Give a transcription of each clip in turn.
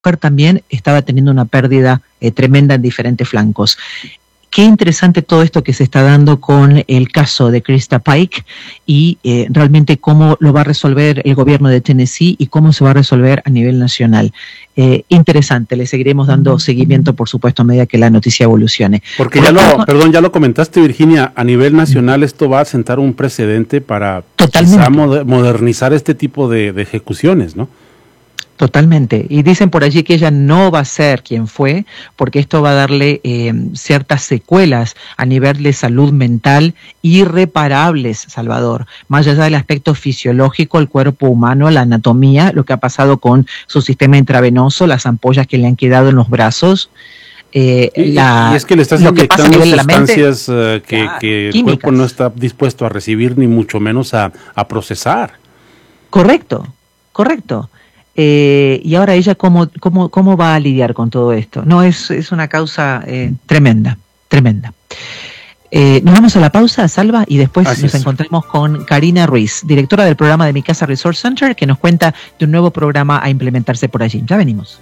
también estaba teniendo una pérdida tremenda en diferentes flancos. Qué interesante todo esto que se está dando con el caso de Krista Pike y realmente cómo lo va a resolver el gobierno de Tennessee y cómo se va a resolver a nivel nacional. Interesante, le seguiremos dando seguimiento, por supuesto, a medida que la noticia evolucione. Porque ya lo comentaste, Virginia, a nivel nacional esto va a sentar un precedente para quizá modernizar este tipo de ejecuciones, ¿no? Totalmente. Y dicen por allí que ella no va a ser quien fue, porque esto va a darle ciertas secuelas a nivel de salud mental irreparables, Salvador. Más allá del aspecto fisiológico, el cuerpo humano, la anatomía, lo que ha pasado con su sistema intravenoso, las ampollas que le han quedado en los brazos. Y es que le estás inyectando sustancias que el cuerpo no está dispuesto a recibir, ni mucho menos a procesar. Correcto. Y ahora ella cómo va a lidiar con todo esto. No, es una causa tremenda. Nos vamos a la pausa, Salva, y después nos encontramos con Karina Ruiz, directora del programa de Mi Casa Resource Center, que nos cuenta de un nuevo programa a implementarse por allí. Ya venimos.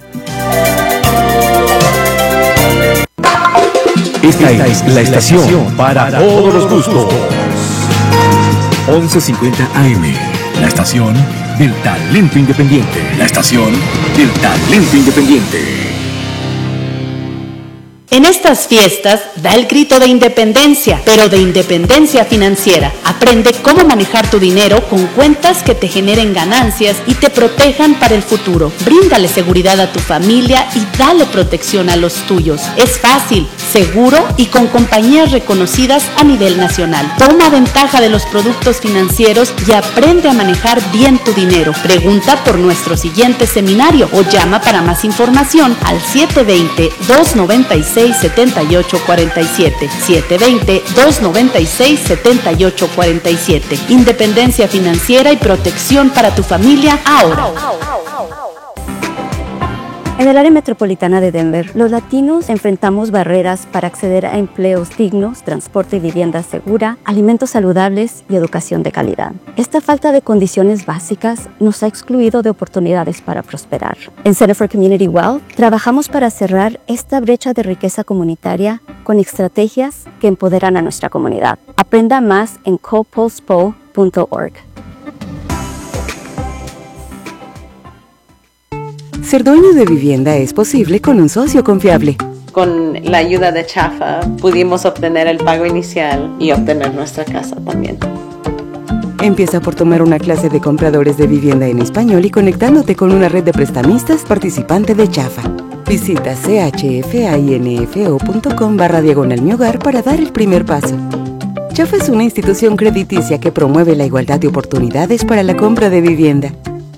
Esta es la estación para todos los gustos. 1150 AM, la estación del talento independiente. La estación del talento independiente. En estas fiestas, da el grito de independencia, pero de independencia financiera. Aprende cómo manejar tu dinero con cuentas que te generen ganancias y te protejan para el futuro. Bríndale seguridad a tu familia y dale protección a los tuyos. Es fácil, seguro y con compañías reconocidas a nivel nacional. Toma ventaja de los productos financieros y aprende a manejar bien tu dinero. Pregunta por nuestro siguiente seminario o llama para más información al 720-296-7847, 720-296-7847. Independencia financiera y protección para tu familia ahora. En el área metropolitana de Denver, los latinos enfrentamos barreras para acceder a empleos dignos, transporte y vivienda segura, alimentos saludables y educación de calidad. Esta falta de condiciones básicas nos ha excluido de oportunidades para prosperar. En Center for Community Wealth, trabajamos para cerrar esta brecha de riqueza comunitaria con estrategias que empoderan a nuestra comunidad. Aprenda más en copulspo.org. Ser dueño de vivienda es posible con un socio confiable. Con la ayuda de Chafa pudimos obtener el pago inicial y obtener nuestra casa también. Empieza por tomar una clase de compradores de vivienda en español y conectándote con una red de prestamistas participante de Chafa. Visita chfainfo.com/mi-hogar para dar el primer paso. Chafa es una institución crediticia que promueve la igualdad de oportunidades para la compra de vivienda.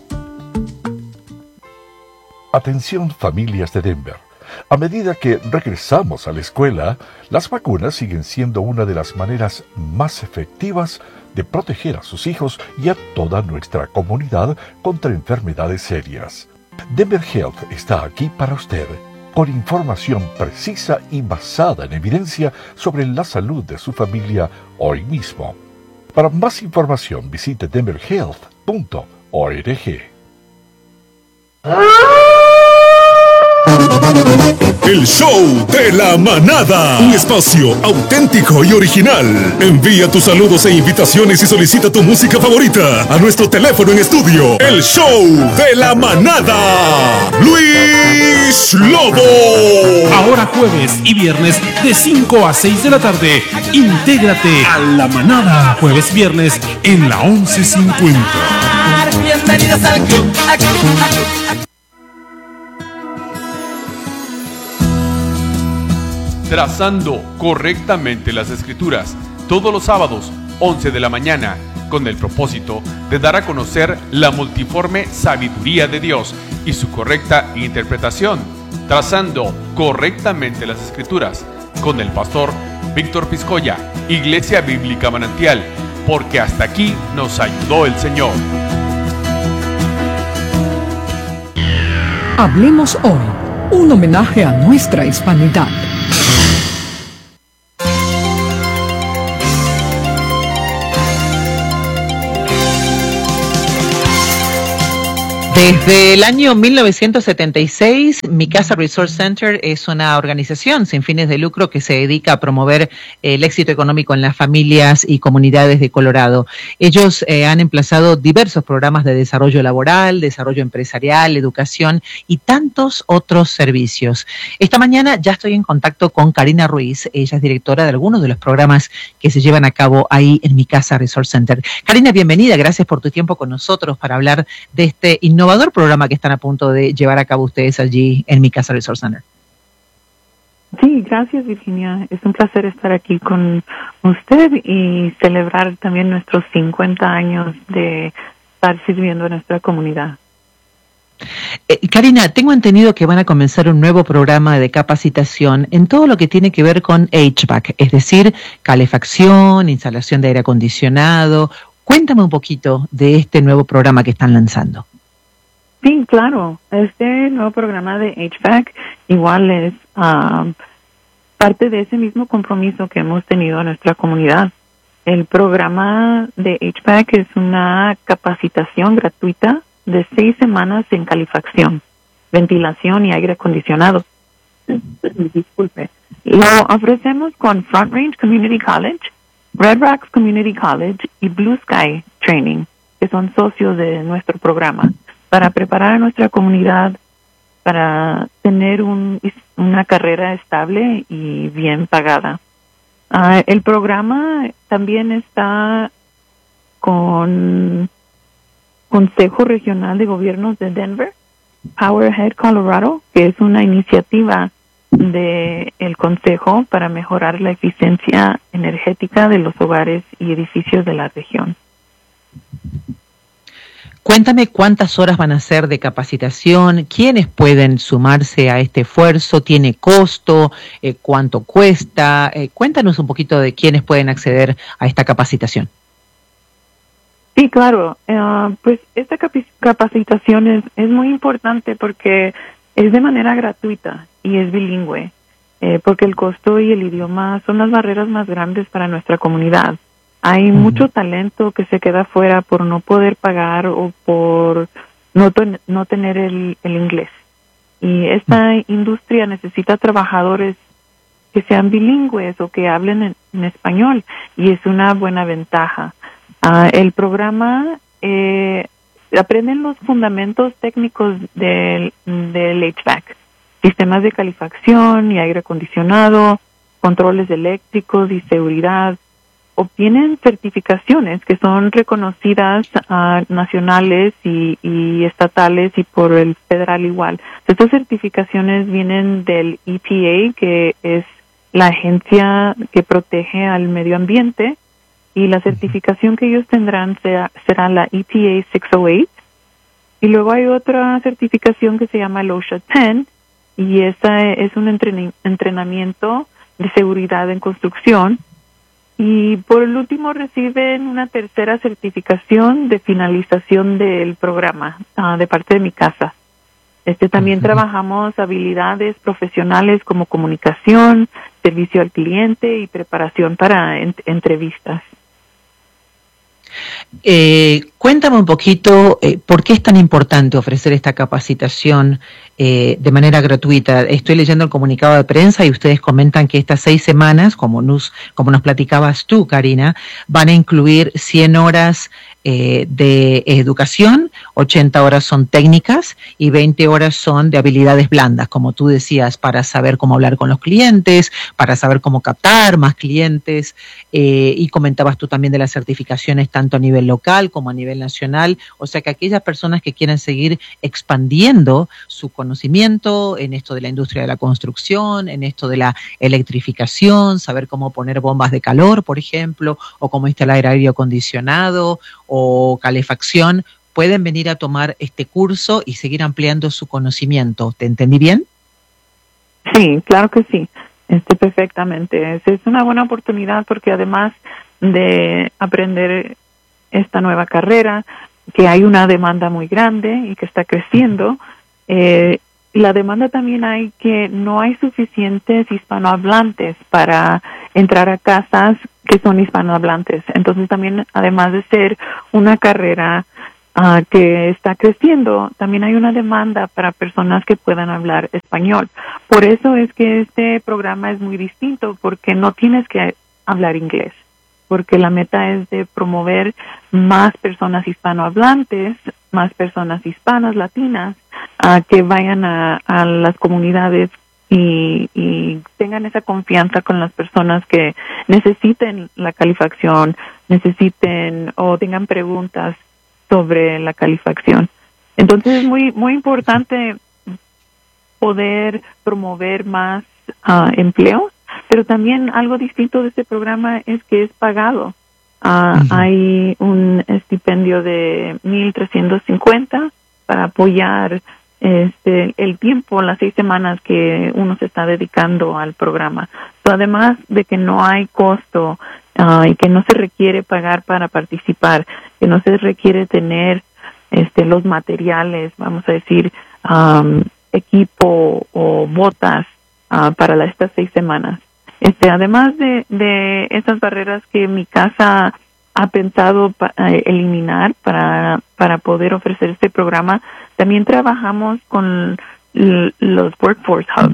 Atención, familias de Denver. A medida que regresamos a la escuela, las vacunas siguen siendo una de las maneras más efectivas de proteger a sus hijos y a toda nuestra comunidad contra enfermedades serias. Denver Health está aquí para usted, con información precisa y basada en evidencia sobre la salud de su familia hoy mismo. Para más información, visite denverhealth.org. El show de la manada, un espacio auténtico y original. Envía tus saludos e invitaciones y solicita tu música favorita a nuestro teléfono en estudio. El show de la manada, Luis Lobo. Ahora jueves y viernes de 5 a 6 de la tarde. Intégrate a la manada. Jueves, viernes en la 1150. Bienvenidos al club. Trazando correctamente las escrituras, todos los sábados, 11 de la mañana, con el propósito de dar a conocer la multiforme sabiduría de Dios y su correcta interpretación. Trazando correctamente las escrituras, con el pastor Víctor Piscoya, Iglesia Bíblica Manantial, porque hasta aquí nos ayudó el Señor. Hablemos hoy, un homenaje a nuestra hispanidad. Desde el año 1976, Mi Casa Resource Center es una organización sin fines de lucro que se dedica a promover el éxito económico en las familias y comunidades de Colorado. Ellos han emplazado diversos programas de desarrollo laboral, desarrollo empresarial, educación y tantos otros servicios. Esta mañana ya estoy en contacto con Karina Ruiz. Ella es directora de algunos de los programas que se llevan a cabo ahí en Mi Casa Resource Center. Karina, bienvenida. Gracias por tu tiempo con nosotros para hablar de este innovador programa que están a punto de llevar a cabo ustedes allí en Mi Casa Resource Center. Sí, gracias, Virginia. Es un placer estar aquí con usted y celebrar también nuestros 50 años de estar sirviendo a nuestra comunidad. Karina, tengo entendido que van a comenzar un nuevo programa de capacitación en todo lo que tiene que ver con HVAC, es decir, calefacción, instalación de aire acondicionado. Cuéntame un poquito de este nuevo programa que están lanzando. Sí, claro. Este nuevo programa de HVAC igual es parte de ese mismo compromiso que hemos tenido en nuestra comunidad. El programa de HVAC es una capacitación gratuita de 6 semanas en calefacción, ventilación y aire acondicionado. Disculpe. Lo ofrecemos con Front Range Community College, Red Rocks Community College y Blue Sky Training, que son socios de nuestro programa, para preparar a nuestra comunidad para tener una carrera estable y bien pagada. El programa también está con Consejo Regional de Gobiernos de Denver, Powerhead Colorado, que es una iniciativa del Consejo para mejorar la eficiencia energética de los hogares y edificios de la región. Cuéntame cuántas horas van a ser de capacitación, quiénes pueden sumarse a este esfuerzo, tiene costo, cuánto cuesta. Cuéntanos un poquito de quiénes pueden acceder a esta capacitación. Sí, claro. Pues esta capacitación es muy importante porque es de manera gratuita y es bilingüe, porque el costo y el idioma son las barreras más grandes para nuestra comunidad. Hay mucho talento que se queda fuera por no poder pagar o por no tener el inglés. Y esta industria necesita trabajadores que sean bilingües o que hablen en español, y es una buena ventaja. El programa aprenden los fundamentos técnicos del HVAC, sistemas de calefacción y aire acondicionado, controles eléctricos y seguridad. Obtienen certificaciones que son reconocidas nacionales y estatales y por el federal igual. Estas certificaciones vienen del EPA, que es la agencia que protege al medio ambiente, y la certificación que ellos tendrán será la EPA 608. Y luego hay otra certificación que se llama el OSHA 10, y esa es un entrenamiento de seguridad en construcción. Y por el último reciben una tercera certificación de finalización del programa de parte de Mi Casa. También trabajamos habilidades profesionales como comunicación, servicio al cliente y preparación para entrevistas. Cuéntame un poquito por qué es tan importante ofrecer esta capacitación de manera gratuita. Estoy leyendo el comunicado de prensa y ustedes comentan que estas 6 semanas, como nos platicabas tú, Karina, van a incluir 100 horas de educación, 80 horas son técnicas y 20 horas son de habilidades blandas, como tú decías, para saber cómo hablar con los clientes, para saber cómo captar más clientes, y comentabas tú también de las certificaciones tanto a nivel local como a nivel nacional. O sea que aquellas personas que quieran seguir expandiendo su conocimiento en esto de la industria de la construcción, en esto de la electrificación, saber cómo poner bombas de calor, por ejemplo, o cómo instalar aire acondicionado o calefacción, pueden venir a tomar este curso y seguir ampliando su conocimiento. ¿Te entendí bien? Sí, claro que sí. Perfectamente. Es una buena oportunidad porque además de aprender esta nueva carrera, que hay una demanda muy grande y que está creciendo, la demanda también hay que no hay suficientes hispanohablantes para entrar a casas que son hispanohablantes. Entonces también, además de ser una carrera que está creciendo, también hay una demanda para personas que puedan hablar español. Por eso es que este programa es muy distinto, porque no tienes que hablar inglés, porque la meta es de promover más personas hispanohablantes, más personas hispanas, latinas, que vayan a las comunidades y tengan esa confianza con las personas que necesiten la calefacción, necesiten o tengan preguntas sobre la calefacción. Entonces es muy importante poder promover más empleos, pero también algo distinto de este programa es que es pagado. Hay un estipendio de $1,350 para apoyar el tiempo, las 6 semanas que uno se está dedicando al programa. Además de que no hay costo y que no se requiere pagar para participar, que no se requiere tener los materiales, vamos a decir, equipo o botas para estas 6 semanas. Además de estas barreras que mi casa ha pensado eliminar para poder ofrecer este programa, también trabajamos con los Workforce Hubs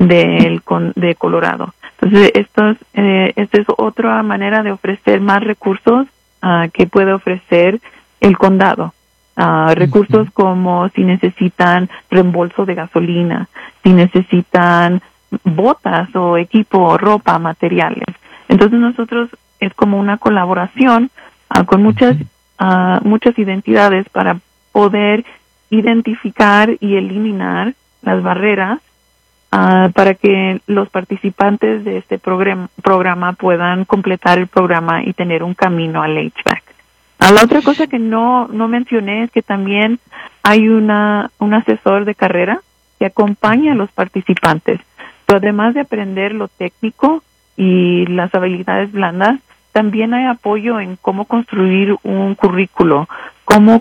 de Colorado. Entonces, esta es otra manera de ofrecer más recursos que puede ofrecer el condado. Recursos como si necesitan reembolso de gasolina, si necesitan botas o equipo, ropa, materiales. Entonces nosotros es como una colaboración con muchas identidades para poder identificar y eliminar las barreras para que los participantes de este programa puedan completar el programa y tener un camino al HVAC. La otra cosa que no mencioné es que también hay un asesor de carrera que acompaña a los participantes. Pero además de aprender lo técnico y las habilidades blandas, también hay apoyo en cómo construir un currículo, cómo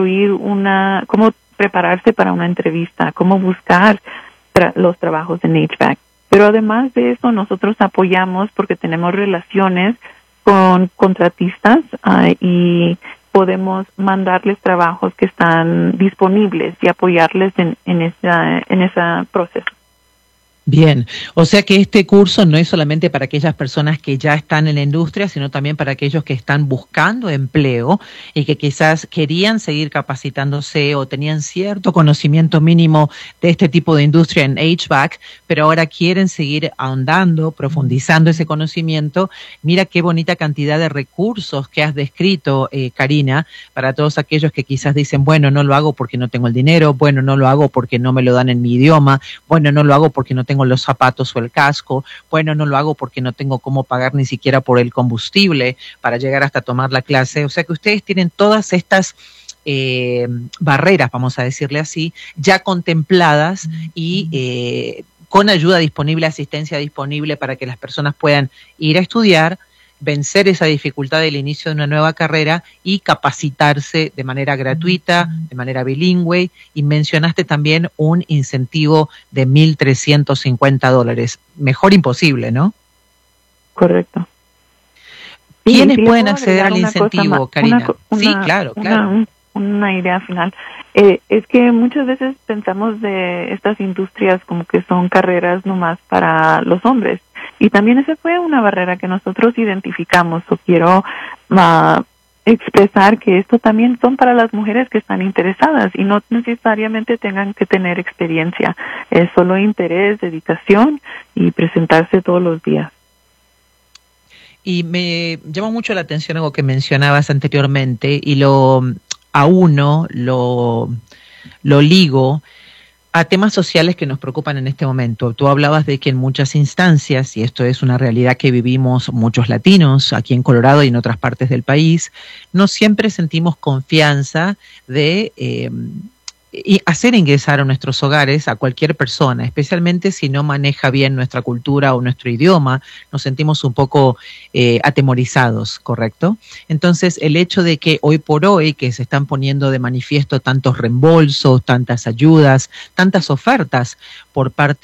prepararse para una entrevista, cómo buscar los trabajos en HVAC. Pero además de eso, nosotros apoyamos porque tenemos relaciones con contratistas y podemos mandarles trabajos que están disponibles y apoyarles en ese proceso. Bien, o sea que este curso no es solamente para aquellas personas que ya están en la industria, sino también para aquellos que están buscando empleo y que quizás querían seguir capacitándose o tenían cierto conocimiento mínimo de este tipo de industria en HVAC, pero ahora quieren seguir ahondando, profundizando ese conocimiento. Mira qué bonita cantidad de recursos que has descrito, Karina, para todos aquellos que quizás dicen, bueno, no lo hago porque no tengo el dinero, bueno, no lo hago porque no me lo dan en mi idioma, bueno, no lo hago porque no tengo los zapatos o el casco, bueno, no lo hago porque no tengo cómo pagar ni siquiera por el combustible para llegar hasta tomar la clase. O sea que ustedes tienen todas estas barreras, vamos a decirle así, ya contempladas y con ayuda disponible, asistencia disponible para que las personas puedan ir a estudiar, vencer esa dificultad del inicio de una nueva carrera y capacitarse de manera gratuita, de manera bilingüe, y mencionaste también un incentivo de $1,350. Mejor imposible, ¿no? Correcto. ¿Quiénes pueden acceder al incentivo, Karina? Sí, claro. Una idea final. Es que muchas veces pensamos de estas industrias como que son carreras nomás para los hombres. Y también esa fue una barrera que nosotros identificamos, o quiero expresar que esto también son para las mujeres que están interesadas y no necesariamente tengan que tener experiencia, es solo interés, dedicación y presentarse todos los días. Y me llamó mucho la atención algo que mencionabas anteriormente y lo ligo a temas sociales que nos preocupan en este momento. Tú hablabas de que en muchas instancias, y esto es una realidad que vivimos muchos latinos aquí en Colorado y en otras partes del país, no siempre sentimos confianza de hacer ingresar a nuestros hogares a cualquier persona, especialmente si no maneja bien nuestra cultura o nuestro idioma, nos sentimos un poco atemorizados, ¿correcto? Entonces, el hecho de que hoy por hoy, que se están poniendo de manifiesto tantos reembolsos, tantas ayudas, tantas ofertas por parte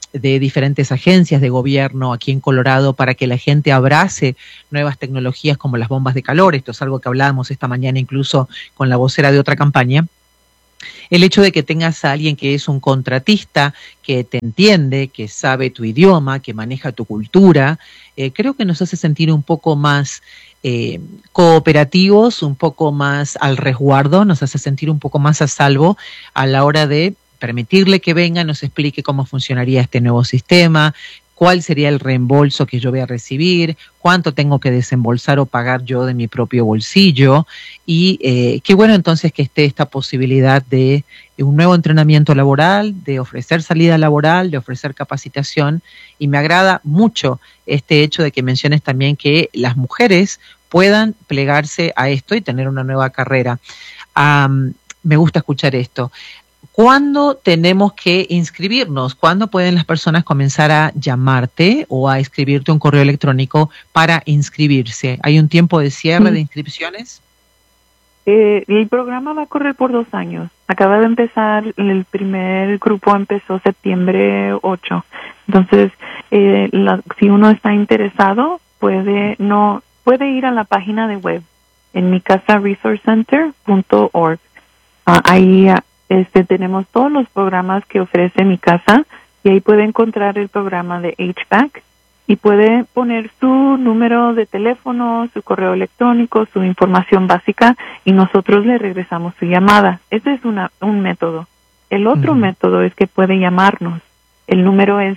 de diferentes agencias de gobierno aquí en Colorado para que la gente abrace nuevas tecnologías como las bombas de calor. Esto es algo que hablábamos esta mañana incluso con la vocera de otra campaña. El hecho de que tengas a alguien que es un contratista, que te entiende, que sabe tu idioma, que maneja tu cultura, creo que nos hace sentir un poco más cooperativos, un poco más al resguardo, nos hace sentir un poco más a salvo a la hora de permitirle que venga, nos explique cómo funcionaría este nuevo sistema, cuál sería el reembolso que yo voy a recibir, cuánto tengo que desembolsar o pagar yo de mi propio bolsillo, y qué bueno entonces que esté esta posibilidad de un nuevo entrenamiento laboral, de ofrecer salida laboral, de ofrecer capacitación, y me agrada mucho este hecho de que menciones también que las mujeres puedan plegarse a esto y tener una nueva carrera. Me gusta escuchar esto. ¿Cuándo tenemos que inscribirnos? ¿Cuándo pueden las personas comenzar a llamarte o a escribirte un correo electrónico para inscribirse? ¿Hay un tiempo de cierre de inscripciones? El programa va a correr por 2 años. Acaba de empezar, el primer grupo empezó septiembre 8. Entonces, si uno está interesado, puede ir a la página de web en micasaresourcecenter.org. Ahí tenemos todos los programas que ofrece Mi Casa, y ahí puede encontrar el programa de HVAC y puede poner su número de teléfono, su correo electrónico, su información básica, y nosotros le regresamos su llamada. Ese es un método. El otro método es que puede llamarnos. El número es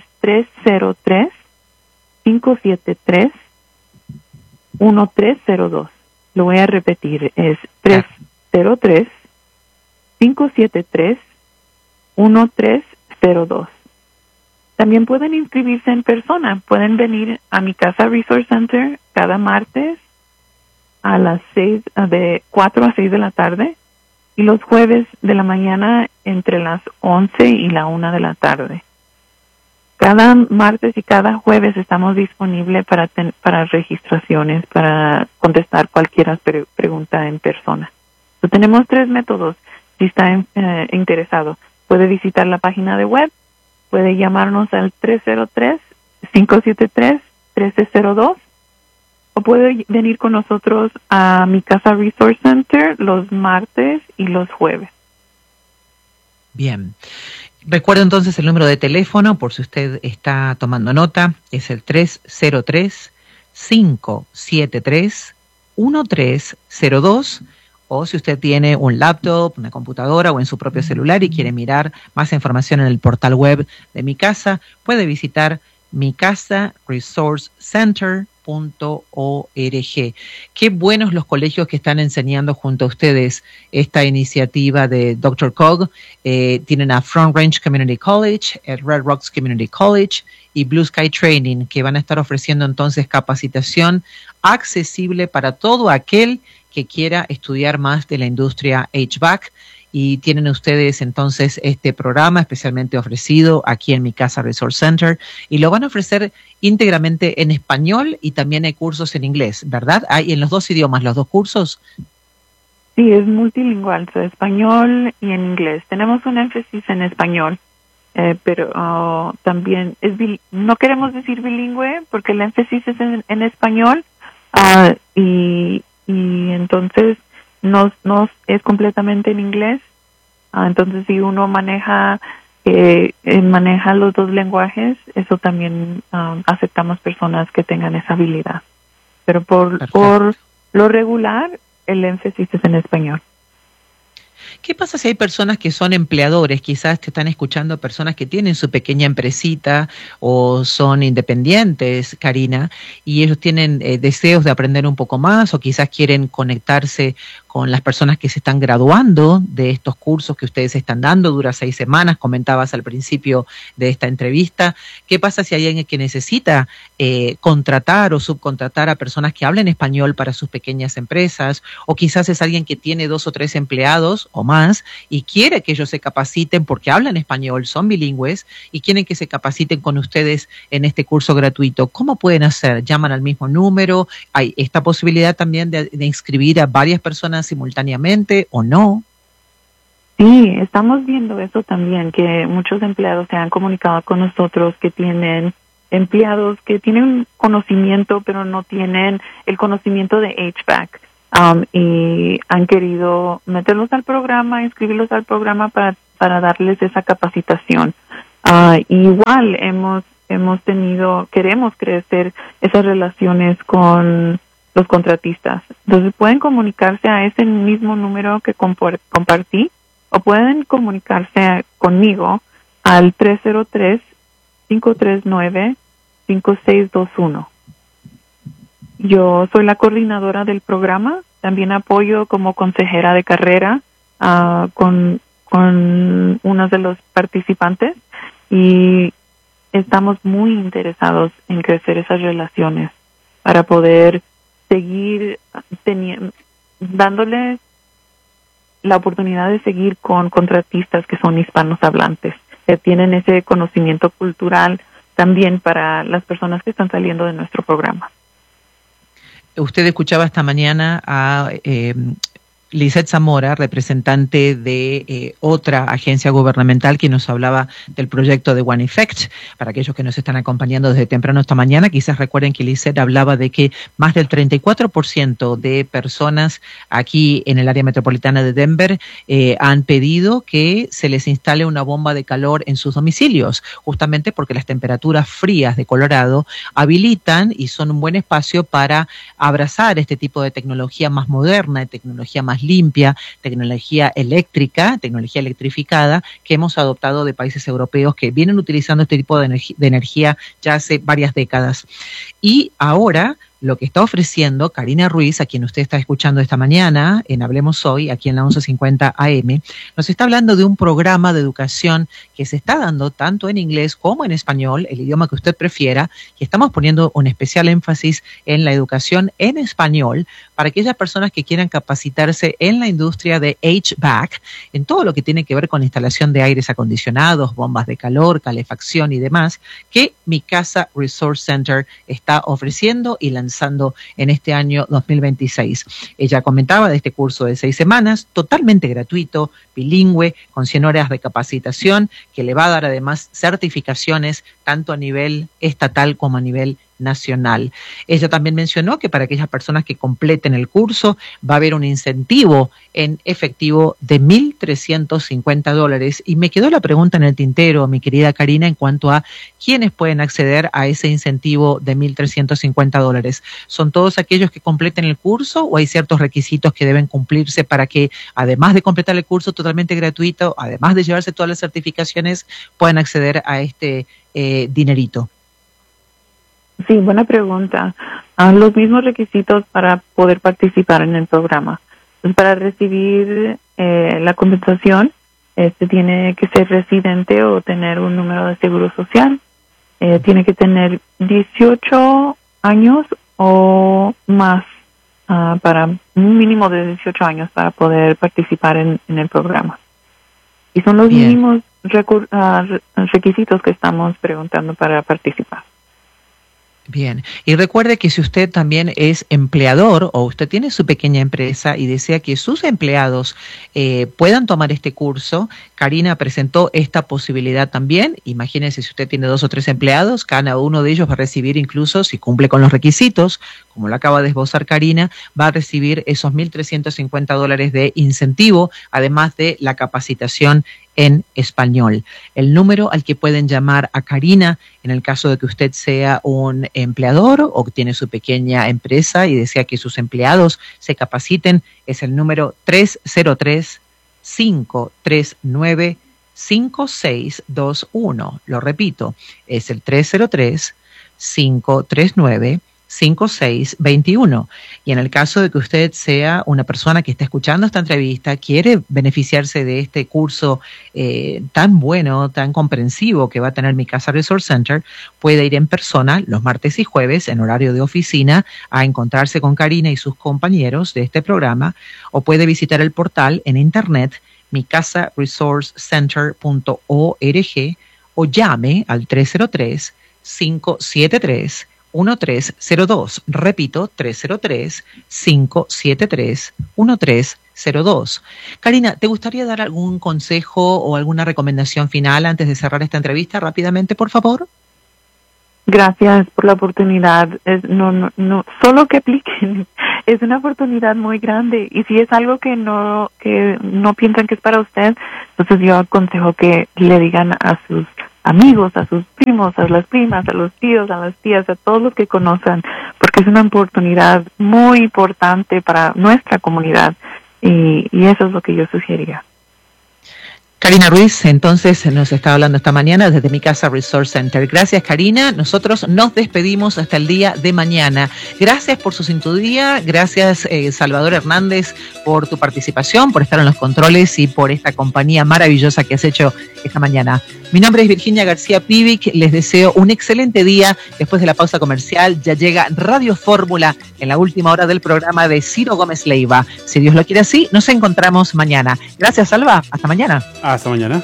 303-573-1302. Lo voy a repetir, es 303-573-1302. También pueden inscribirse en persona. Pueden venir a Mi Casa Resource Center cada martes a las 4 a 6 de la tarde, y los jueves de la mañana entre las 11 y la 1 de la tarde. Cada martes y cada jueves estamos disponibles para registraciones, para contestar cualquier pregunta en persona. Tenemos 3 métodos. Si está interesado, puede visitar la página de web, puede llamarnos al 303-573-1302, o puede venir con nosotros a Mi Casa Resource Center los martes y los jueves. Bien. Recuerda entonces el número de teléfono, por si usted está tomando nota, es el 303-573-1302, o si usted tiene un laptop, una computadora o en su propio celular y quiere mirar más información en el portal web de Mi Casa, puede visitar micasaresourcecenter.org. Qué buenos los colegios que están enseñando junto a ustedes esta iniciativa de Dr. Cog. Tienen a Front Range Community College, el Red Rocks Community College y Blue Sky Training, que van a estar ofreciendo entonces capacitación accesible para todo aquel que quiera estudiar más de la industria HVAC, y tienen ustedes entonces este programa especialmente ofrecido aquí en Mi Casa Resource Center, y lo van a ofrecer íntegramente en español, y también hay cursos en inglés, ¿verdad? ¿Hay en los 2 idiomas los 2 cursos? Sí, es multilingüe, español y en inglés. Tenemos un énfasis en español, pero también no queremos decir bilingüe porque el énfasis es en español, y entonces no es completamente en inglés. Entonces, si uno maneja los 2 lenguajes, eso también aceptamos personas que tengan esa habilidad. Pero por lo regular, el énfasis es en español. ¿Qué pasa si hay personas que son empleadores? Quizás te están escuchando personas que tienen su pequeña empresita o son independientes, Karina, y ellos tienen deseos de aprender un poco más, o quizás quieren conectarse con las personas que se están graduando de estos cursos que ustedes están dando. Dura 6 semanas, comentabas al principio de esta entrevista. ¿Qué pasa si hay alguien que necesita contratar o subcontratar a personas que hablen español para sus pequeñas empresas? O quizás es alguien que tiene 2 o 3 empleados o más y quiere que ellos se capaciten porque hablan español, son bilingües y quieren que se capaciten con ustedes en este curso gratuito. ¿Cómo pueden hacer? ¿Llaman al mismo número? ¿Hay esta posibilidad también de inscribir a varias personas simultáneamente o no? Sí, estamos viendo eso también, que muchos empleados se han comunicado con nosotros que tienen empleados que tienen conocimiento, pero no tienen el conocimiento de HVAC. Y han querido meterlos al programa, inscribirlos al programa para darles esa capacitación. Igual queremos crecer esas relaciones con los contratistas. Entonces pueden comunicarse a ese mismo número que compartí, o pueden comunicarse conmigo al 303-539-5621. Yo soy la coordinadora del programa, también apoyo como consejera de carrera con uno de los participantes, y estamos muy interesados en crecer esas relaciones para poder seguir dándoles la oportunidad de seguir con contratistas que son hispanos hablantes, que tienen ese conocimiento cultural también para las personas que están saliendo de nuestro programa. Usted escuchaba esta mañana a Lizeth Zamora, representante de otra agencia gubernamental, que nos hablaba del proyecto de One Effect. Para aquellos que nos están acompañando desde temprano esta mañana, quizás recuerden que Lizeth hablaba de que más del 34% de personas aquí en el área metropolitana de Denver han pedido que se les instale una bomba de calor en sus domicilios, justamente porque las temperaturas frías de Colorado habilitan y son un buen espacio para abrazar este tipo de tecnología más moderna, de tecnología más limpia, tecnología eléctrica, tecnología electrificada, que hemos adoptado de países europeos que vienen utilizando este tipo de energía ya hace varias décadas. Y ahora lo que está ofreciendo Karina Ruiz, a quien usted está escuchando esta mañana en Hablemos Hoy, aquí en la 1150 AM, nos está hablando de un programa de educación que se está dando tanto en inglés como en español, el idioma que usted prefiera, y estamos poniendo un especial énfasis en la educación en español para aquellas personas que quieran capacitarse en la industria de HVAC, en todo lo que tiene que ver con instalación de aires acondicionados, bombas de calor, calefacción y demás, que Mi Casa Resource Center está ofreciendo y lanzando en este año 2026. Ella comentaba de este curso de 6 semanas, totalmente gratuito, bilingüe, con 100 horas de capacitación, que le va a dar además certificaciones tanto a nivel estatal como a nivel nacional. Ella también mencionó que para aquellas personas que completen el curso va a haber un incentivo en efectivo de $1,350, y me quedó la pregunta en el tintero, mi querida Karina, en cuanto a quiénes pueden acceder a ese incentivo de $1,350. ¿Son todos aquellos que completen el curso o hay ciertos requisitos que deben cumplirse para que, además de completar el curso totalmente gratuito, además de llevarse todas las certificaciones, puedan acceder a este dinerito? Sí, buena pregunta. Los mismos requisitos para poder participar en el programa. Pues para recibir la compensación, tiene que ser residente o tener un número de seguro social. Tiene que tener 18 años o más, para un mínimo de 18 años para poder participar en el programa. Y son los mínimos requisitos que estamos preguntando para participar. Bien, y recuerde que si usted también es empleador o usted tiene su pequeña empresa y desea que sus empleados puedan tomar este curso, Karina presentó esta posibilidad también. Imagínense, si usted tiene 2 o 3 empleados, cada uno de ellos va a recibir, incluso si cumple con los requisitos, como lo acaba de esbozar Karina, va a recibir esos $1,350 de incentivo, además de la capacitación en español. El número al que pueden llamar a Karina en el caso de que usted sea un empleador o tiene su pequeña empresa y desea que sus empleados se capaciten es el número 303-539-5621. Lo repito, es el 303-539-5621. 5621. Y en el caso de que usted sea una persona que está escuchando esta entrevista, quiere beneficiarse de este curso tan bueno, tan comprensivo que va a tener Mi Casa Resource Center, puede ir en persona los martes y jueves en horario de oficina a encontrarse con Karina y sus compañeros de este programa, o puede visitar el portal en internet micasaresourcecenter.org o llame al 303-573 1302. Repito, 303-573-1302. Karina, ¿te gustaría dar algún consejo o alguna recomendación final antes de cerrar esta entrevista rápidamente, por favor? Gracias por la oportunidad. No, solo que apliquen. Es una oportunidad muy grande, y si es algo que no piensan que es para usted, entonces yo aconsejo que le digan a sus amigos, a sus primos, a las primas, a los tíos, a las tías, a todos los que conozcan, porque es una oportunidad muy importante para nuestra comunidad, y eso es lo que yo sugeriría. Karina Ruiz, entonces, nos está hablando esta mañana desde Mi Casa Resort Center. Gracias, Karina. Nosotros nos despedimos hasta el día de mañana. Gracias por su sintonía. Gracias, Salvador Hernández, por tu participación, por estar en los controles y por esta compañía maravillosa que has hecho esta mañana. Mi nombre es Virginia García Pivic. Les deseo un excelente día. Después de la pausa comercial, ya llega Radio Fórmula en la última hora del programa de Ciro Gómez Leiva. Si Dios lo quiere así, nos encontramos mañana. Gracias, Salva. Hasta mañana. Hasta mañana.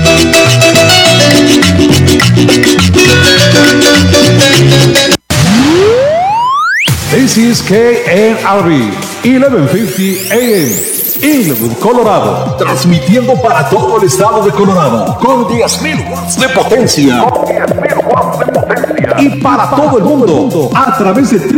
This is KNRB 1150 AM, Inglewood, Colorado. Transmitiendo para todo el estado de Colorado con 10.000 watts de potencia. Y para todo el mundo a través de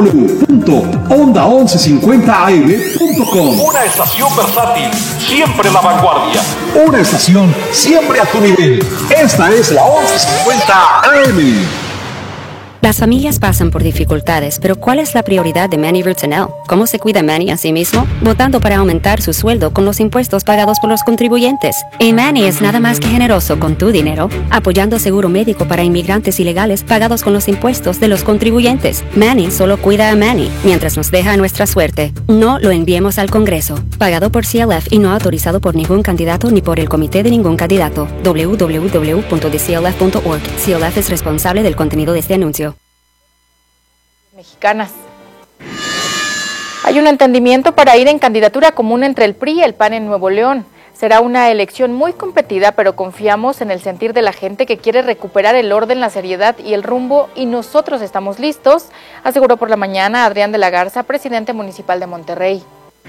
www.onda1150am.com. Una estación versátil, siempre a la vanguardia. Una estación siempre a tu nivel. Esta es la 1150 AM. Las familias pasan por dificultades, pero ¿cuál es la prioridad de Manny Roots&L? ¿Cómo se cuida Manny a sí mismo? Votando para aumentar su sueldo con los impuestos pagados por los contribuyentes. Y Manny es nada más que generoso con tu dinero, apoyando seguro médico para inmigrantes ilegales pagados con los impuestos de los contribuyentes. Manny solo cuida a Manny, mientras nos deja a nuestra suerte. No lo enviemos al Congreso. Pagado por CLF y no autorizado por ningún candidato ni por el comité de ningún candidato. www.theclf.org. CLF es responsable del contenido de este anuncio. Mexicanas. Hay un entendimiento para ir en candidatura común entre el PRI y el PAN en Nuevo León. Será una elección muy competida, pero confiamos en el sentir de la gente que quiere recuperar el orden, la seriedad y el rumbo, y nosotros estamos listos, aseguró por la mañana Adrián de la Garza, presidente municipal de Monterrey.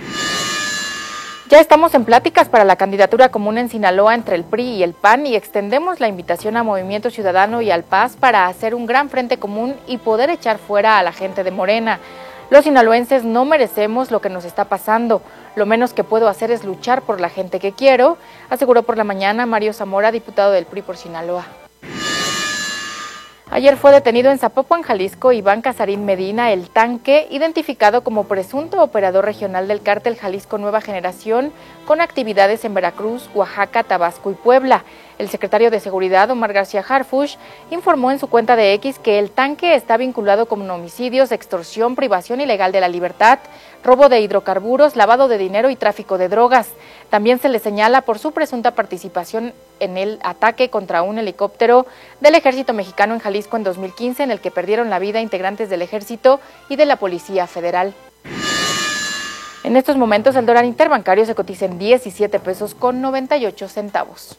Ya estamos en pláticas para la candidatura común en Sinaloa entre el PRI y el PAN, y extendemos la invitación a Movimiento Ciudadano y al PAS para hacer un gran frente común y poder echar fuera a la gente de Morena. Los sinaloenses no merecemos lo que nos está pasando. Lo menos que puedo hacer es luchar por la gente que quiero, aseguró por la mañana Mario Zamora, diputado del PRI por Sinaloa. Ayer fue detenido en Zapopan, Jalisco, Iván Casarín Medina, el Tanque, identificado como presunto operador regional del cártel Jalisco Nueva Generación, con actividades en Veracruz, Oaxaca, Tabasco y Puebla. El secretario de Seguridad, Omar García Harfuch, informó en su cuenta de X que el Tanque está vinculado con homicidios, extorsión, privación ilegal de la libertad, robo de hidrocarburos, lavado de dinero y tráfico de drogas. También se le señala por su presunta participación en el ataque contra un helicóptero del Ejército Mexicano en Jalisco en 2015, en el que perdieron la vida integrantes del Ejército y de la Policía Federal. En estos momentos el dólar interbancario se cotiza en 17 pesos con 98 centavos.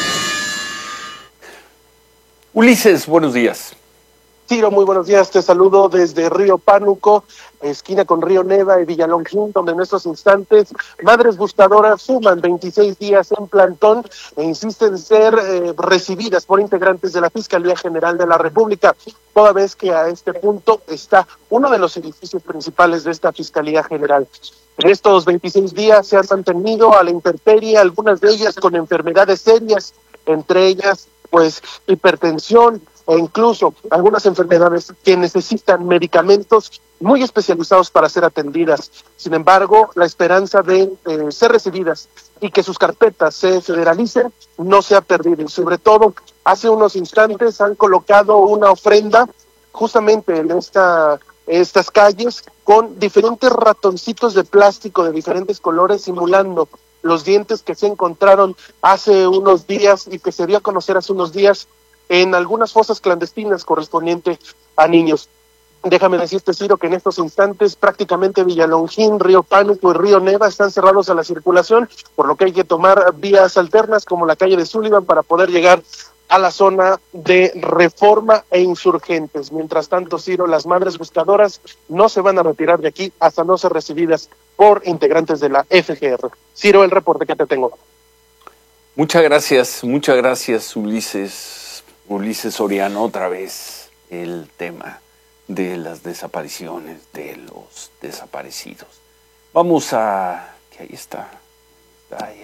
Ulises, buenos días. Ciro, muy buenos días. Te saludo desde Río Pánuco, esquina con Río Neva y Villalongín, donde en estos instantes madres buscadoras suman 26 días en plantón e insisten ser recibidas por integrantes de la Fiscalía General de la República, toda vez que a este punto está uno de los edificios principales de esta Fiscalía General. En estos 26 días se han mantenido a la intemperie, algunas de ellas con enfermedades serias, entre ellas pues hipertensión e incluso algunas enfermedades que necesitan medicamentos muy especializados para ser atendidas. Sin embargo, la esperanza de ser recibidas y que sus carpetas se federalicen no se ha perdido. Y sobre todo, hace unos instantes han colocado una ofrenda justamente en estas calles con diferentes ratoncitos de plástico de diferentes colores simulando los dientes que se encontraron hace unos días y que se dio a conocer hace unos días en algunas fosas clandestinas correspondientes a niños. Déjame decirte, Ciro, que en estos instantes prácticamente Villalongín, Río Pánuco y Río Neva están cerrados a la circulación, por lo que hay que tomar vías alternas como la calle de Sullivan para poder llegar a la zona de Reforma e Insurgentes. Mientras tanto, Ciro, las madres buscadoras no se van a retirar de aquí hasta no ser recibidas por integrantes de la FGR. Ciro, el reporte que te tengo. Muchas gracias, Ulises Soriano. Otra vez el tema de las desapariciones, de los desaparecidos. Vamos a... que ahí está ahí.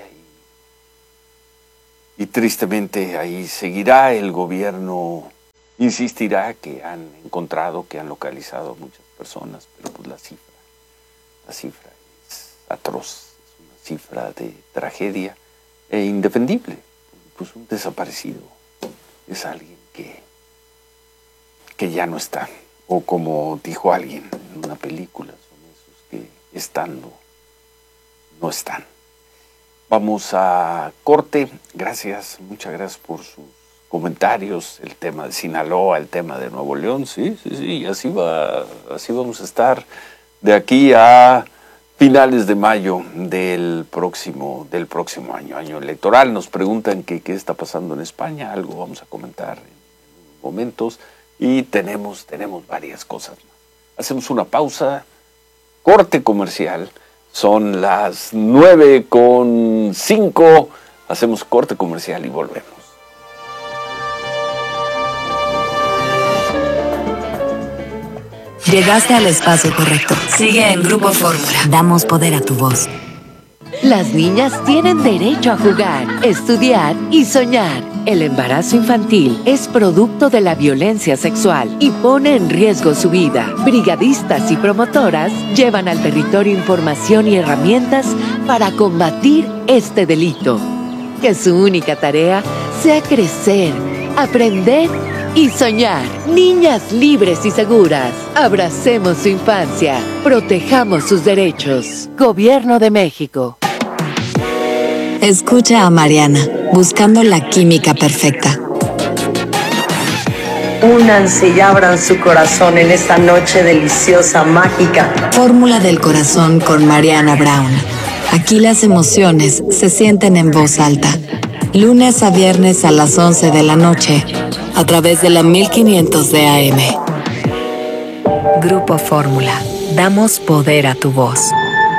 Y tristemente ahí seguirá. El gobierno insistirá que han encontrado, que han localizado a muchas personas, pero pues la cifra es atroz, es una cifra de tragedia e indefendible. Pues un desaparecido es alguien que ya no está, o como dijo alguien en una película, son esos que estando no están. Vamos a corte. Muchas gracias por sus comentarios. El tema de Sinaloa, el tema de Nuevo León, sí, así vamos a estar de aquí a finales de mayo del próximo año electoral. Nos preguntan qué está pasando en España, algo vamos a comentar en momentos, y tenemos varias cosas más. Hacemos una pausa, corte comercial. Son las 9:05. Hacemos corte comercial y volvemos. Llegaste al espacio correcto. Sigue en Grupo Fórmula. Damos poder a tu voz. Las niñas tienen derecho a jugar, estudiar y soñar. El embarazo infantil es producto de la violencia sexual y pone en riesgo su vida. Brigadistas y promotoras llevan al territorio información y herramientas para combatir este delito. Que su única tarea sea crecer, aprender y soñar. Niñas libres y seguras. Abracemos su infancia. Protejamos sus derechos. Gobierno de México. Escucha a Mariana, buscando la química perfecta. Únanse y abran su corazón en esta noche deliciosa, mágica. Fórmula del corazón con Mariana Brown. Aquí las emociones se sienten en voz alta. Lunes a viernes a las 11 de la noche, a través de la 1500 de AM. Grupo Fórmula. Damos poder a tu voz.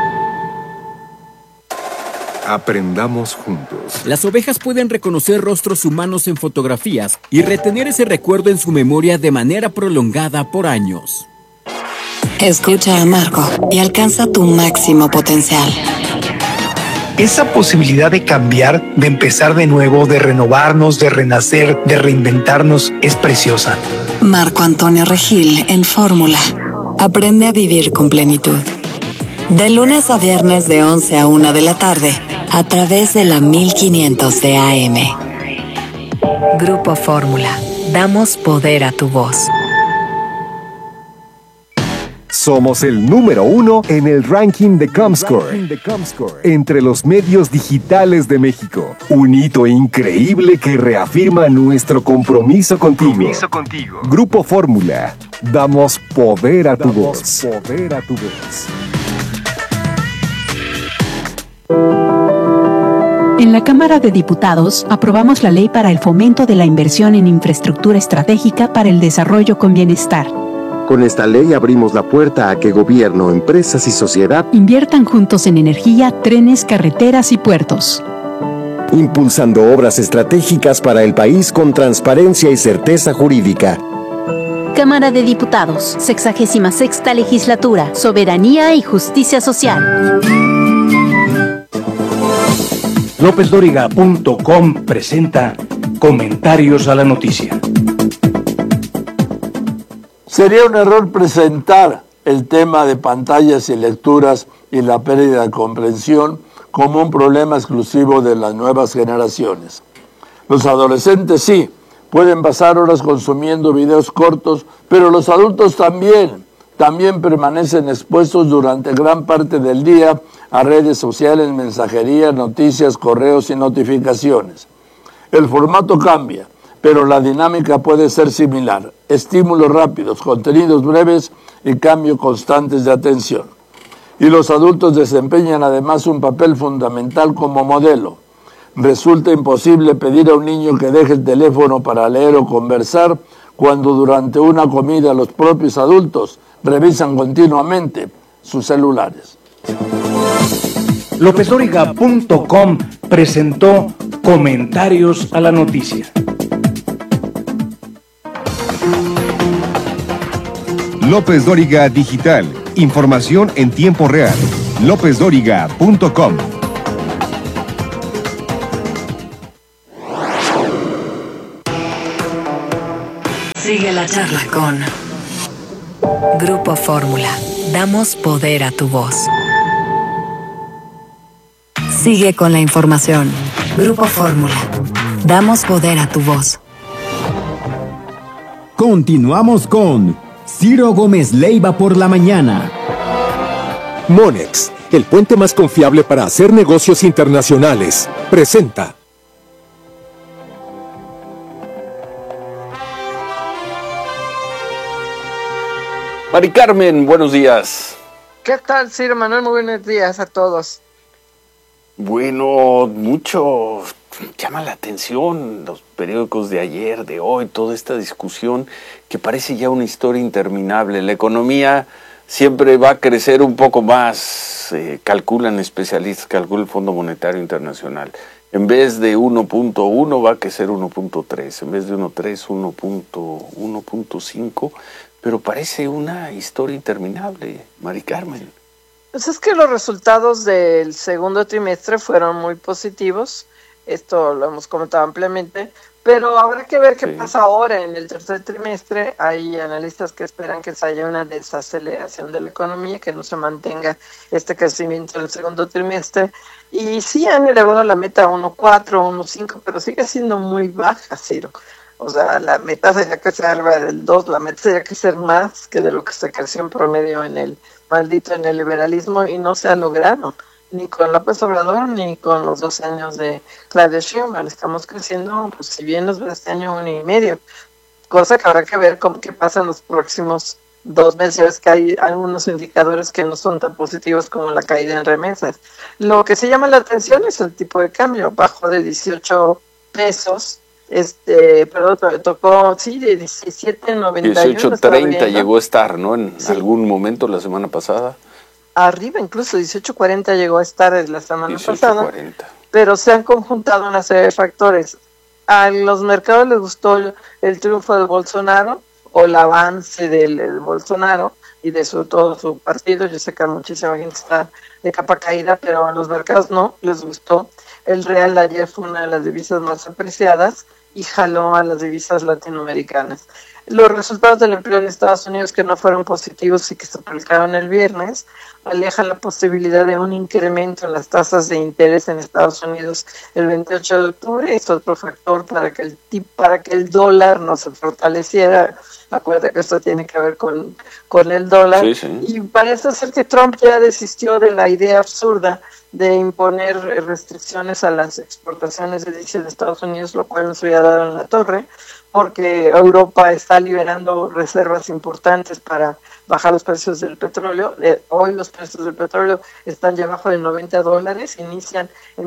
Aprendamos juntos. Las ovejas pueden reconocer rostros humanos en fotografías y retener ese recuerdo en su memoria de manera prolongada por años. Escucha a Marco y alcanza tu máximo potencial. Esa posibilidad de cambiar, de empezar de nuevo, de renovarnos, de renacer, de reinventarnos, es preciosa. Marco Antonio Regil en Fórmula. Aprende a vivir con plenitud. De lunes a viernes de 11 a 1 de la tarde, a través de la 1500 de AM. Grupo Fórmula. Damos poder a tu voz. Somos el número 1 en el ranking de Comscore, entre los medios digitales de México. Un hito increíble que reafirma nuestro compromiso contigo. Grupo Fórmula. Damos poder a tu voz. En la Cámara de Diputados aprobamos la ley para el fomento de la inversión en infraestructura estratégica para el desarrollo con bienestar. Con esta ley abrimos la puerta a que gobierno, empresas y sociedad inviertan juntos en energía, trenes, carreteras y puertos. Impulsando obras estratégicas para el país con transparencia y certeza jurídica. Cámara de Diputados, 66ª Legislatura, Soberanía y Justicia Social. LópezDóriga.com presenta Comentarios a la Noticia. Sería un error presentar el tema de pantallas y lecturas y la pérdida de comprensión como un problema exclusivo de las nuevas generaciones. Los adolescentes sí, pueden pasar horas consumiendo videos cortos, pero los adultos también permanecen expuestos durante gran parte del día a redes sociales, mensajería, noticias, correos y notificaciones. El formato cambia, pero la dinámica puede ser similar. Estímulos rápidos, contenidos breves y cambio constantes de atención. Y los adultos desempeñan además un papel fundamental como modelo. Resulta imposible pedir a un niño que deje el teléfono para leer o conversar cuando durante una comida los propios adultos revisan continuamente sus celulares. LópezDóriga.com presentó Comentarios a la Noticia. López Dóriga Digital. Información en tiempo real. LópezDóriga.com. Sigue la charla con Grupo Fórmula. Damos poder a tu voz. Sigue con la información. Grupo Fórmula. Damos poder a tu voz. Continuamos con Ciro Gómez Leiva por la mañana. Monex, el puente más confiable para hacer negocios internacionales, presenta. Mari Carmen, buenos días. ¿Qué tal, Ciro Manuel? Muy buenos días a todos. Bueno, mucho llama la atención los periódicos de ayer, de hoy, toda esta discusión que parece ya una historia interminable. La economía siempre va a crecer un poco más, calculan especialistas, calcula el Fondo Monetario Internacional. En vez de 1.1 va a crecer 1.3, en vez de 1.3, 1.5, pero parece una historia interminable, Mari Carmen. Pues es que los resultados del segundo trimestre fueron muy positivos, esto lo hemos comentado ampliamente, pero habrá que ver qué pasa ahora en el tercer trimestre. Hay analistas que esperan que se haya una desaceleración de la economía, que no se mantenga este crecimiento en el segundo trimestre, y sí han elevado la meta a 1.4, 1.5, pero sigue siendo muy baja, Ciro. O sea, la meta sería que sea arriba del 2, la meta sería que ser más que de lo que se creció en promedio en el liberalismo, y no se ha logrado, ni con López Obrador, ni con los 2 años de Claudia Sheinbaum. Estamos creciendo, pues si bien nos va este año 1.5, cosa que habrá que ver qué pasa en los próximos 2 meses. Ya ves que hay algunos indicadores que no son tan positivos como la caída en remesas. Lo que sí llama la atención es el tipo de cambio, bajó de 18 pesos, perdón, tocó, sí, de 17.91. 18.30 llegó a estar, ¿no? En algún momento la semana pasada. Arriba, incluso 18.40 llegó a estar la semana pasada. 18.40. Pero se han conjuntado una serie de factores. A los mercados les gustó el triunfo de Bolsonaro, o el avance del Bolsonaro y de todo su partido. Yo sé que muchísima gente está de capa caída, pero a los mercados no les gustó. El real ayer fue una de las divisas más apreciadas y jaló a las divisas latinoamericanas. Los resultados del empleo en Estados Unidos, que no fueron positivos y que se publicaron el viernes, alejan la posibilidad de un incremento en las tasas de interés en Estados Unidos el 28 de octubre. Es otro factor para que el dólar no se fortaleciera. Acuérdate que esto tiene que ver con el dólar. Sí. Y parece ser que Trump ya desistió de la idea absurda de imponer restricciones a las exportaciones de diésel de Estados Unidos, lo cual nos había dado en la torre, porque Europa está liberando reservas importantes para bajar los precios del petróleo. Hoy los precios del petróleo están ya abajo de $90, inician en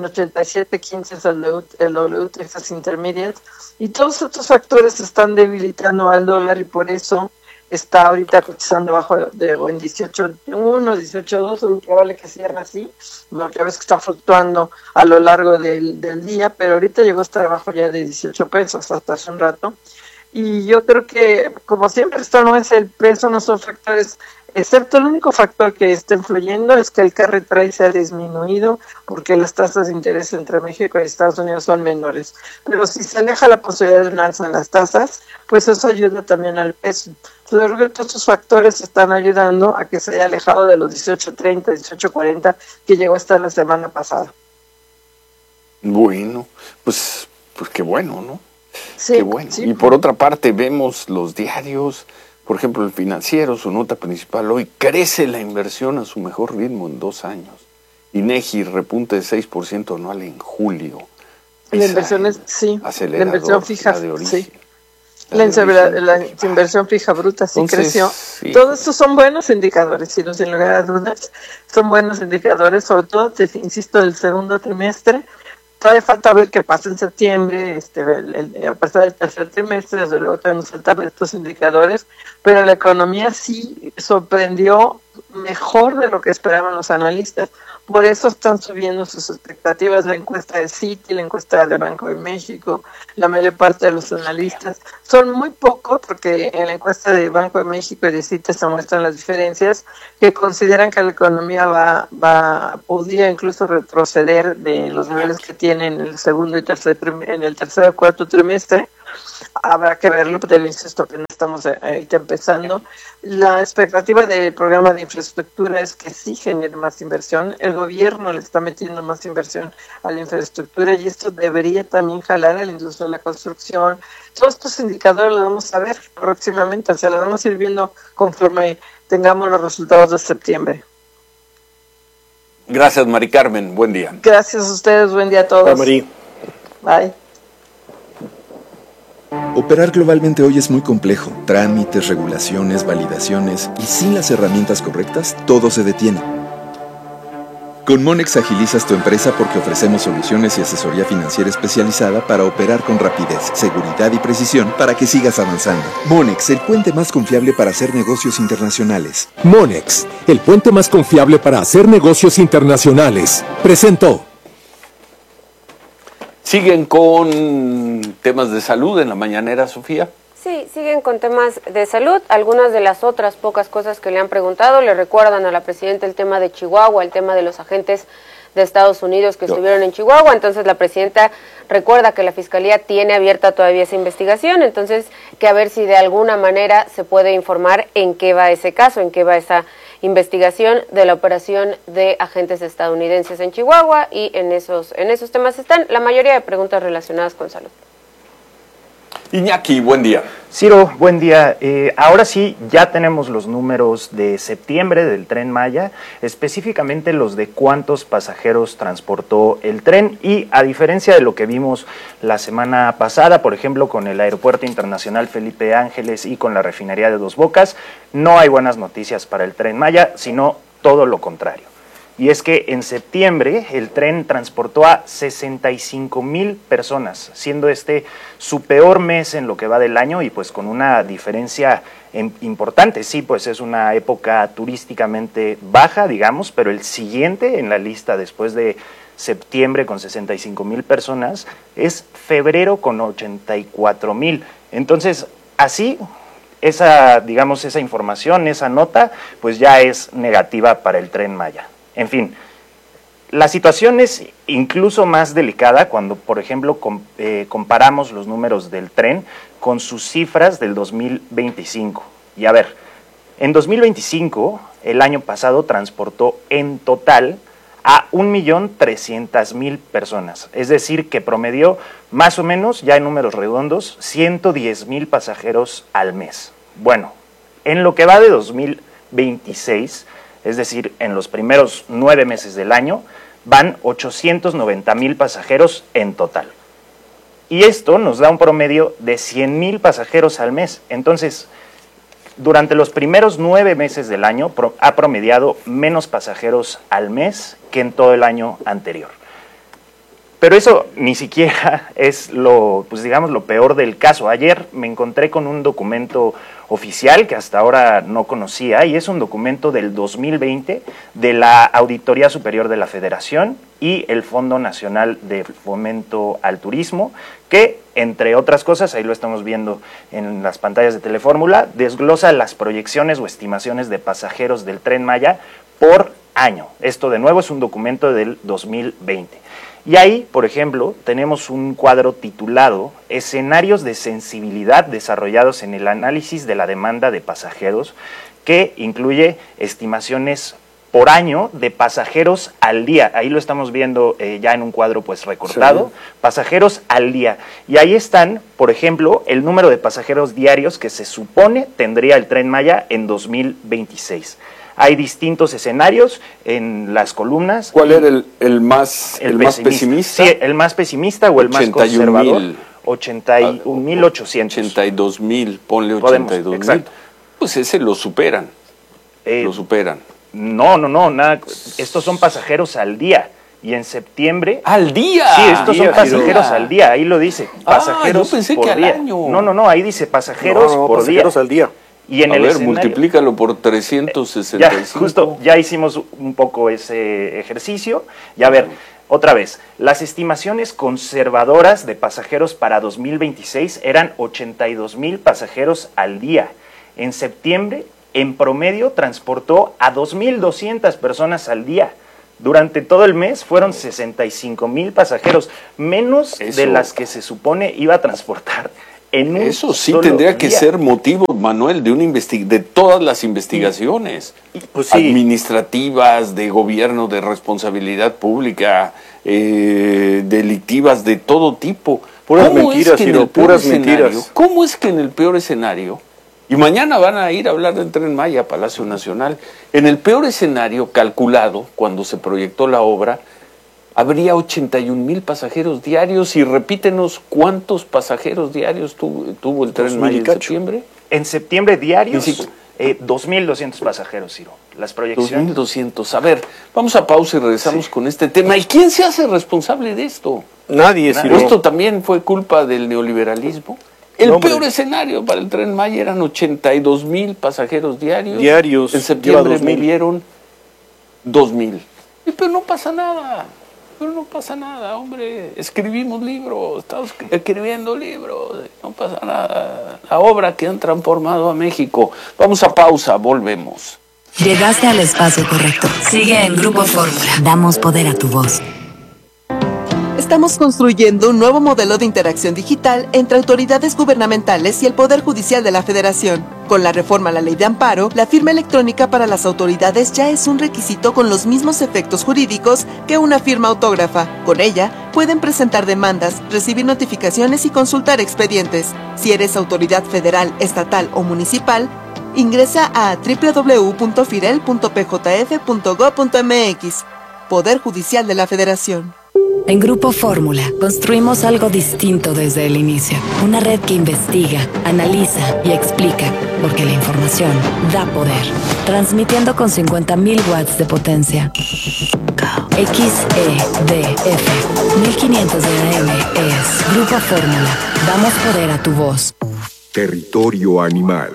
87.15 el W Texas Intermediate, y todos estos factores están debilitando al dólar, y por eso está ahorita cotizando abajo en 18.1, 18.2, es probable que cierre así, porque a veces está fluctuando a lo largo del día, pero ahorita llegó a estar abajo ya de 18 pesos hasta hace un rato. Y yo creo que, como siempre, esto no es el peso, no son factores, excepto el único factor que está influyendo es que el carry trade se ha disminuido, porque las tasas de interés entre México y Estados Unidos son menores. Pero si se aleja la posibilidad de un alza en las tasas, pues eso ayuda también al peso. Yo creo que todos estos factores están ayudando a que se haya alejado de los 18.30, 18.40 que llegó a estar la semana pasada. Bueno, pues qué bueno, ¿no? Sí, qué bueno. Sí. Y por otra parte vemos los diarios, por ejemplo El Financiero, su nota principal hoy: crece la inversión a su mejor ritmo en 2 años. INEGI repunte de 6% anual en julio. La inversión es, sí, la inversión fija, la de origen. Sí. La inversión fija bruta sí. Entonces, creció. Sí. Todos estos son buenos indicadores, sin lugar a dudas, son buenos indicadores, sobre todo, insisto, del segundo trimestre, todavía falta ver qué pasa en septiembre, a pesar del tercer trimestre, desde luego todavía nos faltan estos indicadores, pero la economía sí sorprendió mejor de lo que esperaban los analistas. Por eso están subiendo sus expectativas, la encuesta de Citi, la encuesta del Banco de México, la mayor parte de los analistas. Son muy pocos, porque en la encuesta del Banco de México y de Citi se muestran las diferencias, que consideran que la economía podría incluso retroceder de los niveles que tiene en el segundo y tercer y cuarto trimestre. Habrá que verlo, pero insisto que no estamos ahorita empezando. La expectativa del programa de infraestructura es que sí genere más inversión. El gobierno le está metiendo más inversión a la infraestructura y esto debería también jalar a la industria de la construcción. Todos estos indicadores los vamos a ver próximamente, o sea, los vamos a ir viendo conforme tengamos los resultados de septiembre. Gracias, Mari Carmen. Buen día. Gracias a ustedes. Buen día a todos. Bye, Mari. Bye. Operar globalmente hoy es muy complejo. Trámites, regulaciones, validaciones, y sin las herramientas correctas, todo se detiene. Con Monex agilizas tu empresa porque ofrecemos soluciones y asesoría financiera especializada para operar con rapidez, seguridad y precisión para que sigas avanzando. Monex, el puente más confiable para hacer negocios internacionales. Monex, el puente más confiable para hacer negocios internacionales. Presentó. ¿Siguen con temas de salud en la mañanera, Sofía? Sí, siguen con temas de salud. Algunas de las otras pocas cosas que le han preguntado le recuerdan a la presidenta el tema de Chihuahua, el tema de los agentes de Estados Unidos que estuvieron en Chihuahua. Entonces la presidenta recuerda que la Fiscalía tiene abierta todavía esa investigación, entonces que a ver si de alguna manera se puede informar en qué va ese caso, en qué va esa investigación de la operación de agentes estadounidenses en Chihuahua, y en esos temas están la mayoría de preguntas relacionadas con salud. Iñaki, buen día. Ciro, buen día. Ahora sí, ya tenemos los números de septiembre del Tren Maya, específicamente los de cuántos pasajeros transportó el tren, y a diferencia de lo que vimos la semana pasada, por ejemplo, con el Aeropuerto Internacional Felipe Ángeles y con la refinería de Dos Bocas, no hay buenas noticias para el Tren Maya, sino todo lo contrario. Y es que en septiembre el tren transportó a 65,000 personas, siendo este su peor mes en lo que va del año, y pues con una diferencia importante. Sí, pues es una época turísticamente baja, digamos, pero el siguiente en la lista después de septiembre con 65,000 personas es febrero con 84,000. Entonces, así esa información, esa nota, pues ya es negativa para el Tren Maya. En fin, la situación es incluso más delicada cuando, por ejemplo, comparamos los números del tren con sus cifras del 2025. Y a ver, en 2025, el año pasado transportó en total a 1,300,000 personas. Es decir, que promedió más o menos, ya en números redondos, 110,000 pasajeros al mes. Bueno, en lo que va de 2026... es decir, en los primeros 9 meses del año, van 890,000 pasajeros en total. Y esto nos da un promedio de 100,000 pasajeros al mes. Entonces, durante los primeros 9 meses del año, ha promediado menos pasajeros al mes que en todo el año anterior. Pero eso ni siquiera es lo peor del caso. Ayer me encontré con un documento oficial que hasta ahora no conocía, y es un documento del 2020 de la Auditoría Superior de la Federación y el Fondo Nacional de Fomento al Turismo, que, entre otras cosas, ahí lo estamos viendo en las pantallas de Telefórmula, desglosa las proyecciones o estimaciones de pasajeros del Tren Maya por año. Esto, de nuevo, es un documento del 2020. Y ahí, por ejemplo, tenemos un cuadro titulado Escenarios de sensibilidad desarrollados en el análisis de la demanda de pasajeros, que incluye estimaciones por año de pasajeros al día. Ahí lo estamos viendo ya en un cuadro pues recortado, sí. Pasajeros al día. Y ahí están, por ejemplo, el número de pasajeros diarios que se supone tendría el Tren Maya en 2026. Hay distintos escenarios en las columnas. ¿Cuál era el más pesimista? Sí, el más pesimista o el más conservador. 81,800. 82,000, ponle 82,000. Exacto. Pues ese lo superan. Lo superan. No, nada. Estos son pasajeros al día. Y en septiembre... ¡Al día! Sí, estos son pasajeros al día, ahí lo dice. Pasajeros yo pensé por que al día. año. No, ahí dice pasajeros por pasajeros día. al día. Y en el escenario, multiplícalo por 365. Ya hicimos un poco ese ejercicio. Y a ver, otra vez, las estimaciones conservadoras de pasajeros para 2026 eran 82,000 pasajeros al día. En septiembre, en promedio, transportó a 2,200 personas al día. Durante todo el mes fueron 65,000 pasajeros, menos de las que se supone iba a transportar. Eso sí tendría que ser motivo, Manuel, de todas las investigaciones administrativas, de gobierno, de responsabilidad pública, delictivas, de todo tipo. Puras mentiras, Ciro, puras mentiras. ¿Cómo es que en el peor escenario, y mañana van a ir a hablar del Tren Maya a Palacio Nacional, en el peor escenario calculado, cuando se proyectó la obra, habría 81,000 pasajeros diarios? Y repítenos, ¿cuántos pasajeros diarios tuvo el Tren Maya en septiembre? En septiembre diarios, 2,200 pasajeros, Ciro. Las proyecciones. 2,200. A ver, vamos a pausa y regresamos con este tema. ¿Y quién se hace responsable de esto? Nadie, Ciro. ¿Esto también fue culpa del neoliberalismo? El peor escenario para el Tren Maya eran 82,000 pasajeros diarios. En septiembre murieron 2,000. Pero no pasa nada. Hombre. Escribimos libros, estamos escribiendo libros, no pasa nada. La obra que han transformado a México. Vamos a pausa, volvemos. Llegaste al espacio correcto. Sigue en Grupo Fórmula. Damos poder a tu voz. Estamos construyendo un nuevo modelo de interacción digital entre autoridades gubernamentales y el Poder Judicial de la Federación. Con la reforma a la Ley de Amparo, la firma electrónica para las autoridades ya es un requisito con los mismos efectos jurídicos que una firma autógrafa. Con ella, pueden presentar demandas, recibir notificaciones y consultar expedientes. Si eres autoridad federal, estatal o municipal, ingresa a www.firel.pjf.gov.mx. Poder Judicial de la Federación. En Grupo Fórmula, construimos algo distinto desde el inicio. Una red que investiga, analiza y explica, porque la información da poder. Transmitiendo con 50,000 watts de potencia. XEDF 1500 de AM es Grupo Fórmula. Damos poder a tu voz. Territorio animal.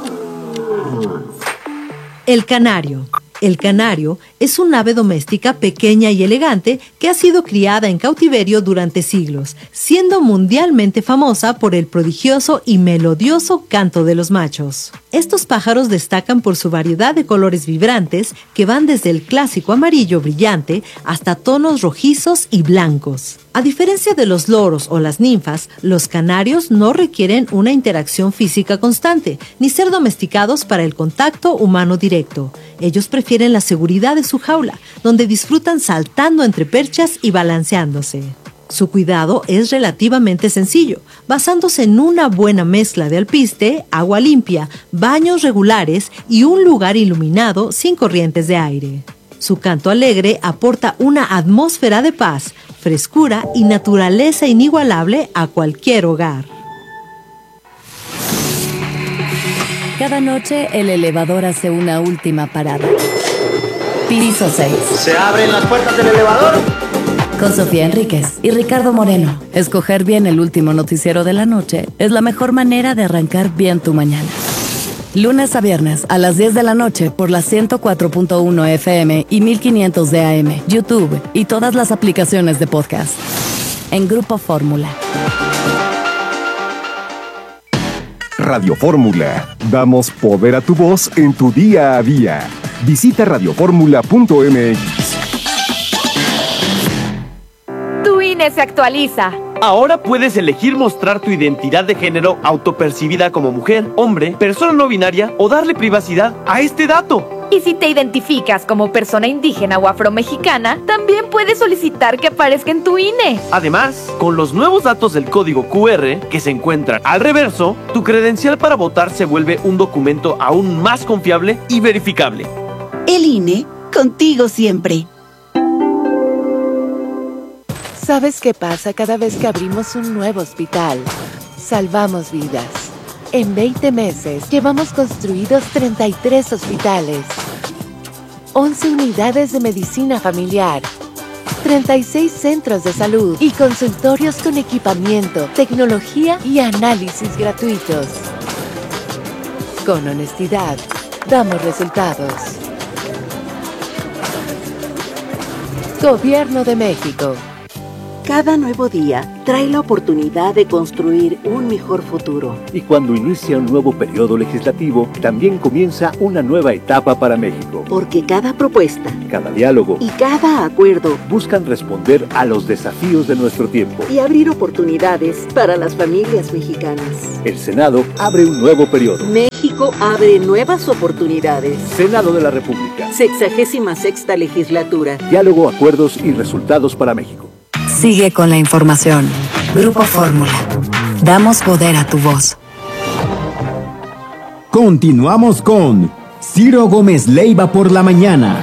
El canario. El canario es un ave doméstica pequeña y elegante que ha sido criada en cautiverio durante siglos, siendo mundialmente famosa por el prodigioso y melodioso canto de los machos. Estos pájaros destacan por su variedad de colores vibrantes que van desde el clásico amarillo brillante hasta tonos rojizos y blancos. A diferencia de los loros o las ninfas, los canarios no requieren una interacción física constante, ni ser domesticados para el contacto humano directo. Ellos prefieren la seguridad de su jaula, donde disfrutan saltando entre perchas y balanceándose. Su cuidado es relativamente sencillo, basándose en una buena mezcla de alpiste, agua limpia, baños regulares y un lugar iluminado sin corrientes de aire. Su canto alegre aporta una atmósfera de paz, frescura y naturaleza inigualable a cualquier hogar. Cada noche el elevador hace una última parada. Piso 6. ¿Se abren las puertas del elevador? Con Sofía Enríquez y Ricardo Moreno. Escoger bien el último noticiero de la noche es la mejor manera de arrancar bien tu mañana. Lunes a viernes a las 10 de la noche por la 104.1 FM y 1500 de AM, YouTube y todas las aplicaciones de podcast. En Grupo Fórmula. Radio Fórmula. Damos poder a tu voz en tu día a día. Visita radioformula.mx. Tu INE se actualiza. Ahora puedes elegir mostrar tu identidad de género autopercibida como mujer, hombre, persona no binaria o darle privacidad a este dato. Y si te identificas como persona indígena o afromexicana, también puedes solicitar que aparezca en tu INE. Además, con los nuevos datos del código QR que se encuentran al reverso, tu credencial para votar se vuelve un documento aún más confiable y verificable. El INE, contigo siempre. ¿Sabes qué pasa cada vez que abrimos un nuevo hospital? Salvamos vidas. En 20 meses llevamos construidos 33 hospitales, 11 unidades de medicina familiar, 36 centros de salud y consultorios con equipamiento, tecnología y análisis gratuitos. Con honestidad, damos resultados. Gobierno de México. Cada nuevo día trae la oportunidad de construir un mejor futuro. Y cuando inicia un nuevo periodo legislativo, también comienza una nueva etapa para México. Porque cada propuesta, cada diálogo y cada acuerdo buscan responder a los desafíos de nuestro tiempo y abrir oportunidades para las familias mexicanas. El Senado abre un nuevo periodo. México abre nuevas oportunidades. Senado de la República. 66ª legislatura. Diálogo, acuerdos y resultados para México. Sigue con la información. Grupo Fórmula. Damos poder a tu voz. Continuamos con Ciro Gómez Leiva por la mañana.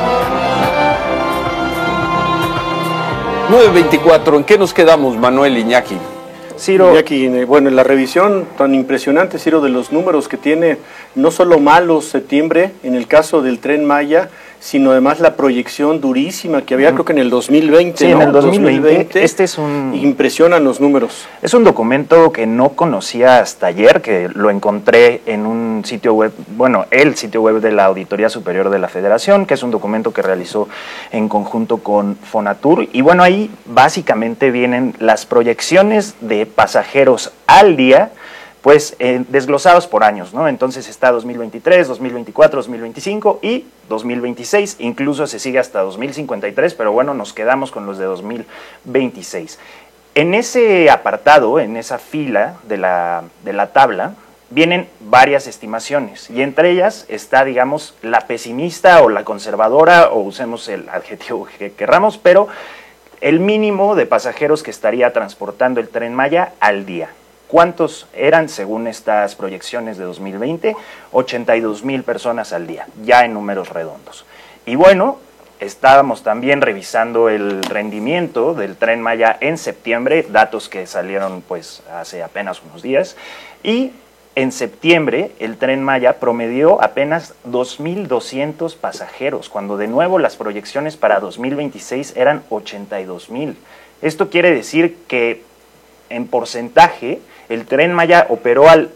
9:24, ¿en qué nos quedamos, Manuel Iñaki? Ciro. Iñaki, bueno, en la revisión tan impresionante, Ciro, de los números que tiene, no solo malos septiembre, en el caso del Tren Maya, sino además la proyección durísima que había, creo que en el 2020. Sí, ¿no? en el 2020. Este es un... Impresionan los números. Es un documento que no conocía hasta ayer, que lo encontré en un sitio web, bueno, el sitio web de la Auditoría Superior de la Federación, que es un documento que realizó en conjunto con Fonatur. Y bueno, ahí básicamente vienen las proyecciones de pasajeros al día, pues desglosados por años, ¿no? Entonces está 2023, 2024, 2025 y 2026, incluso se sigue hasta 2053, pero bueno, nos quedamos con los de 2026. En ese apartado, en esa fila de la tabla, vienen varias estimaciones, y entre ellas está, digamos, la pesimista o la conservadora, o usemos el adjetivo que querramos, pero el mínimo de pasajeros que estaría transportando el Tren Maya al día. ¿Cuántos eran según estas proyecciones de 2020? 82,000 personas al día, ya en números redondos. Y bueno, estábamos también revisando el rendimiento del Tren Maya en septiembre, datos que salieron pues hace apenas unos días, y en septiembre el Tren Maya promedió apenas 2,200 pasajeros, cuando de nuevo las proyecciones para 2026 eran 82,000. Esto quiere decir que en porcentaje el Tren Maya operó al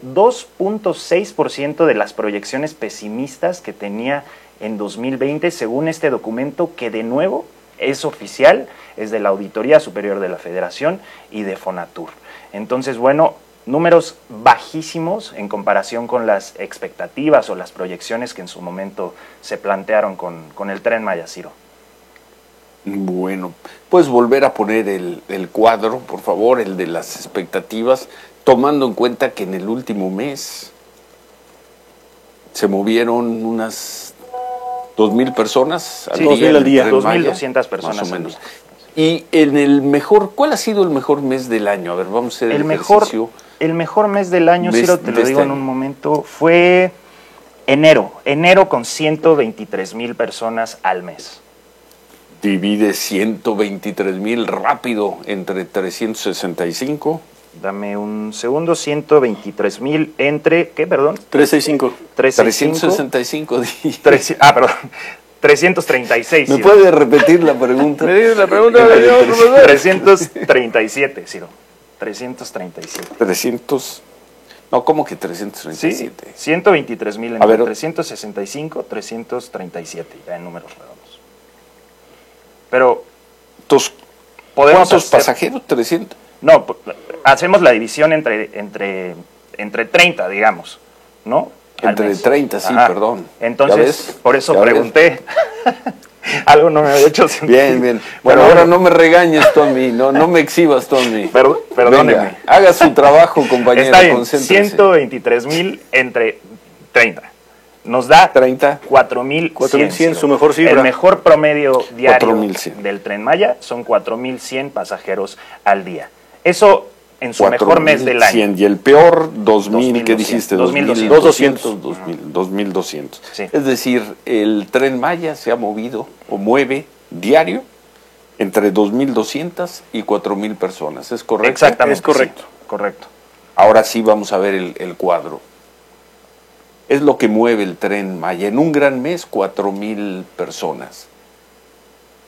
2.6% de las proyecciones pesimistas que tenía en 2020, según este documento que de nuevo es oficial, es de la Auditoría Superior de la Federación y de Fonatur. Entonces, bueno, números bajísimos en comparación con las expectativas o las proyecciones que en su momento se plantearon con el Tren Maya, Ciro. Bueno, ¿puedes volver a poner el cuadro, por favor, el de las expectativas, tomando en cuenta que en el último mes se movieron unas 2,000 personas al sí, día? 2,000 al día. 2,200 personas más o menos. al día. Y en el mejor, ¿cuál ha sido el mejor mes del año? A ver, vamos a hacer el ejercicio. El mejor mes del año, Ciro, te lo digo en un momento, fue enero con 123,000 personas al mes. Divide 123,000 rápido entre 365. Dame un segundo, 123,000 entre, ¿qué, perdón? 365. 365. Perdón. 336. ¿Me puede repetir la pregunta? Me dice la pregunta. 337, Ciro. 337. 300. No, ¿cómo que 337? Sí, 123,000 entre 365, 337, ya en números redondos. Pero, ¿cuántos pasajeros? 300. No, hacemos la división entre 30, digamos, ¿no? Entre 30, sí, ajá. Perdón. Entonces, por eso pregunté. Algo no me había hecho sentido. Bien. Bueno, ahora no me regañes tú a mí, no me exhibas tú a mí. Perdóneme. Venga, haga su trabajo, compañero. Está bien, 123,000 entre 30. Nos da 4,100, su mejor cifra. El mejor promedio diario del Tren Maya son 4,100 pasajeros al día. Eso en su mejor mes del año. Y el peor, 2,000, ¿qué dijiste? 2,200. 2,200. Sí. Es decir, el Tren Maya se ha movido o mueve diario entre 2,200 y 4,000 personas. ¿Es correcto? Exactamente. Es correcto. Sí, correcto. Ahora sí vamos a ver el cuadro. Es lo que mueve el Tren Maya. En un gran mes, 4,000 personas.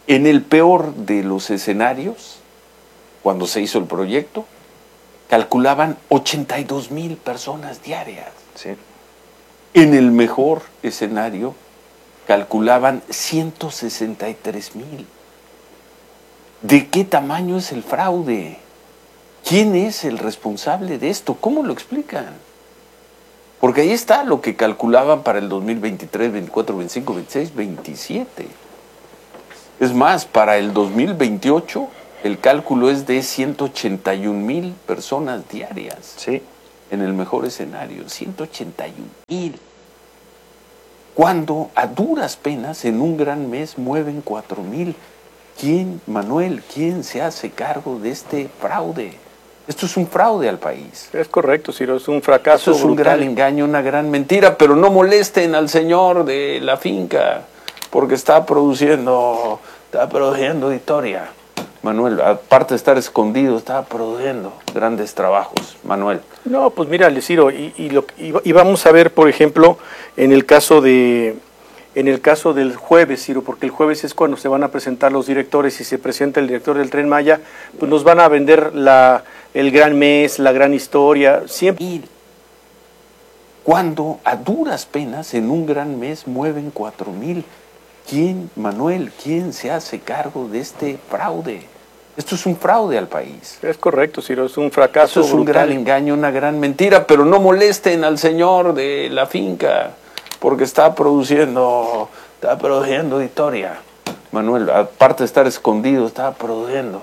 En el peor de los escenarios, cuando se hizo el proyecto, calculaban 82,000 personas diarias. Sí. En el mejor escenario, calculaban 163,000. ¿De qué tamaño es el fraude? ¿Quién es el responsable de esto? ¿Cómo lo explican? Porque ahí está lo que calculaban para el 2023, 24, 25, 26, 27. Es más, para el 2028 el cálculo es de 181,000 personas diarias. Sí. En el mejor escenario, 181,000. Cuando a duras penas en un gran mes mueven 4,000. ¿Quién, Manuel, quién se hace cargo de este fraude? Esto es un fraude al país. Es correcto, Ciro, es un fracaso. Esto es un gran engaño, una gran mentira, pero no molesten al señor de la finca, porque está produciendo historia. Manuel, aparte de estar escondido, está produciendo grandes trabajos. Manuel. No, pues mira, Ciro, y vamos a ver, por ejemplo, en el caso del jueves, Ciro, porque el jueves es cuando se van a presentar los directores y se presenta el director del Tren Maya, pues nos van a vender el gran mes, la gran historia, siempre. Cuando a duras penas en un gran mes mueven 4,000. ¿Quién, Manuel, quién se hace cargo de este fraude? Esto es un fraude al país. Es correcto, Ciro, es un fracaso. Esto es un gran engaño, una gran mentira, pero no molesten al señor de la finca, porque está produciendo historia. Manuel, aparte de estar escondido, está produciendo